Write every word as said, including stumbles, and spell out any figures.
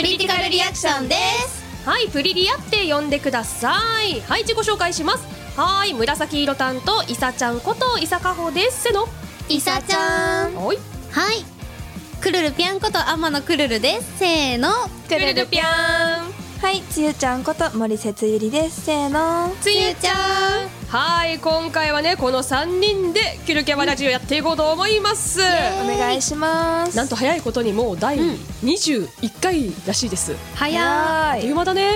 リティカルリアクションです。 はい、プリリアって呼んでください。はい、自己紹介します。はい、紫色担当いさちゃんこといさかほです。せのいさちゃん。 はい、 はい、くるるぴゃんこと天野くるるです。せーのくるるぴゃん。 はい、つゆちゃんこと森節ゆりです。せーのつゆちゃん。 はい、今回はねこのさんにんでキルキャバラジオやっていこうと思います。 お願いします。 なんと早いことにもうだいにじゅういっかいらしいです。 早はあっという間だね。